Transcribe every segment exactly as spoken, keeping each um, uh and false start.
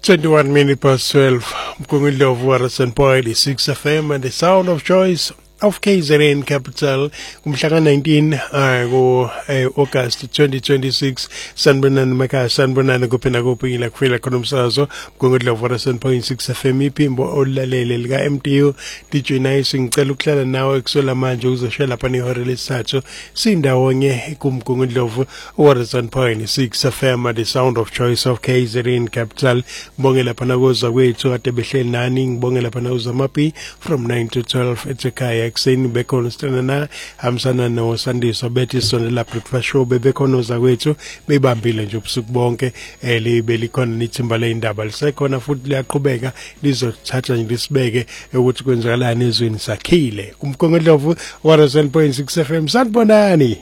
twenty-one minutes past twelve. Mkungundlovu one oh point six F M and the sound of choice of K Z N capital. Kumhlaka nineteen uh, go uh, August twenty twenty-six. Sanbonani maka sanbonani kupina kupingila kufila konumsazo. Mkungundlovu one oh point six F M ipimbo olalele lika M T U D J Nice ngicela ukuhlala nawe kusula manje uzoshela pani hore lesathu sindawonye kumkungundlovu one oh point six F M the sound of choice of K Z N capital. Ngibongela phana koza kwethu kade behleli nani, ngibongela phana uzamapi from nine to twelve ekhaya ekseni bekhona sitana hamsana no Sandiso bethi sona la breakfast show bebekhona uza kwethu bebambile nje ubusuku bonke elibe likhona nithimba le indaba lisekhona futhi liyaqhubeka lizothatha nje lisibeke ukuthi kwenzakalani ezweni sakhile kumkongondlovu one oh point six F M. Sanibonani.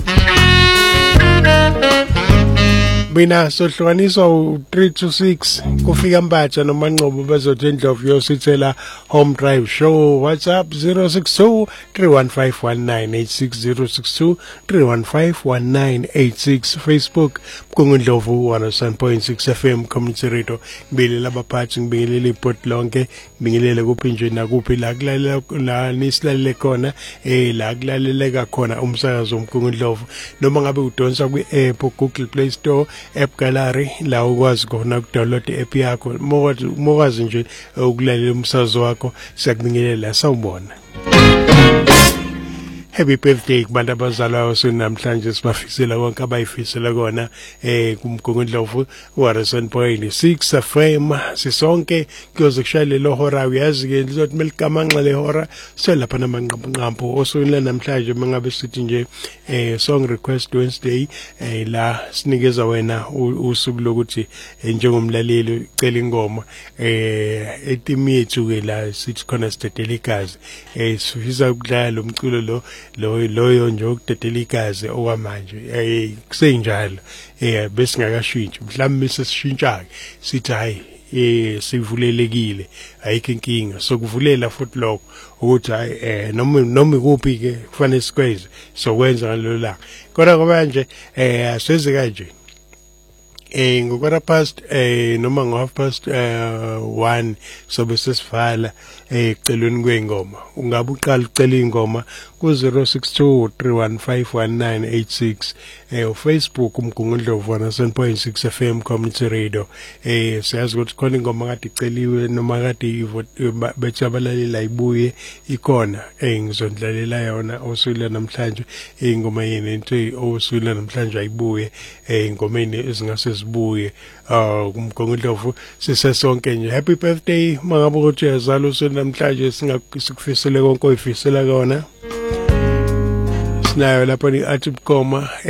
Mina sohlukaniswa three to six kufika Mbatsha noManqobo bezothi Ndlovu yosithela home drive show. WhatsApp zero six two three one five one nine eight six zero six two three one five one nine eight six. Facebook Mkungundlovu one oh point six F M community radio. Ngibingelele abaphathi, ngibingelele iport lonke, ngibingelele kuphi nje nakuphi la kulalela la nisilalele khona eh la kulaleleka khona umsakazo Mkungundlovu noma ngabe udonsa kwi-app Google Play Store app gallery la ukwazi khona ukudownload app yakho mokwazi nje ukulalela umsakazo wakho. Siyakubingelela sawubona. Happy birthday kubantu abazalwa namhlanje sibafisela konke abayifisela kona eh kumkungundlovu one oh point six F M. Sisonke kuyoze kushayele lo hora uyazi ke lizothi melikamanxa le hora selapha namanqampo osonile namhlanje mangabe sithi nje eh song request Wednesday eh la sinikeza wena usuku lokuthi njengomlaleli ucela ingoma eh etimi yethu ke la sithi khona sidedela igazi eh sifisa ukudlala lo mculo lo lo loyo nje ukudedela igazi okwamanje eh kusenjalo eh bese ngakashintshi mhlawumbe sesishintsha sithi hayi eh sivulelekile ayikho inkinga sokuvulela futhi lokho ukuthi hayi eh noma noma kuphi ke kufanele sikweze sokwenza ngalo la kodwa ngoba nje eh aseze kanje eh ngokora past eh noma ngo half past uh, one sobe sesivala eh celweni kwengoma. Ungabe uqala ucela ingoma ku zero six two three one five one nine eight six eh Facebook Mkungundlovu one oh point six F M community radio. Eh siyazi ukuthi khona ingoma kade iceliwe noma kade bethi abalaleli ibuye ikhona eh ngizondlalela yona osukwini namhlanje ingoma yene into osukwini namhlanje ayibuye eh ingomeni ezingase zibuye uh kumkongondlovu sisesonke nje. Happy birthday mangabe ukuthi yazalo usukwini namhlanje singakufisela konke oyifisela kona. Sinayo lapha ni athi Bukoma